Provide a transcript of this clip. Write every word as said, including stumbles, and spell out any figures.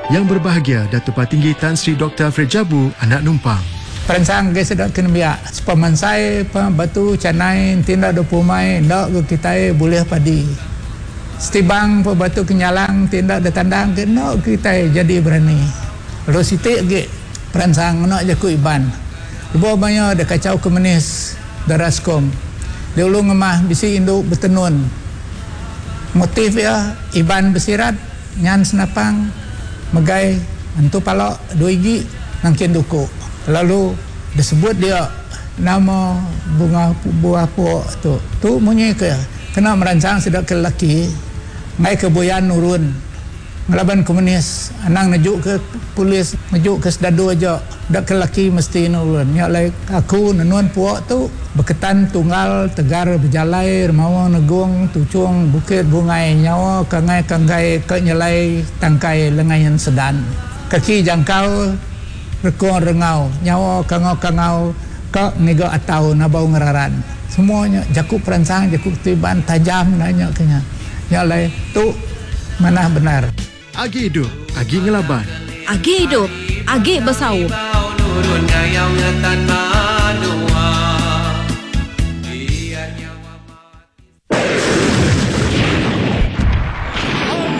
Yang berbahagia Datuk Patinggi Tan Sri Doktor Alfred Jabu, anak numpang. Perancang ke sedap kena biak. Sepemansai batu canai tindak do pumai ndak ke kita boleh padi. Setibang pe batu kenyalang tindak de tandang ke ndak kita jadi berani. Ro sitik ge perancang nak jaku iban. Ibu banyak de kacau komunis daraskom. Dia ulung ngemah bisi induk bertenun. Motif ya iban bersirat nyan senapang megai antu palok dua igi nangkin duku. Lalu disebut dia nama bunga buah pok tu. Tu munyi ke kena merancang sedap ke lelaki ngai ke boyan nurun ngelaban komunis anang najuk ke polis najuk ke sedadu aja dak ke lelaki mesti nurun nya lai aku nenun puak tu berketan tunggal tegar berjalai remawa negung tucung bukit bungai nyawa kangai kangai ke nyelai tangkai lengayan sedan kaki jangkau rekong rengau nyawa kangau-kangau ke ngiga atau nabau ngeraran semuanya jakuk perancang jakuk tiban tajam nanya kenya nya lai tu mana benar. Agi hidup, agi ngelaban. Agi hidup, agi bersau.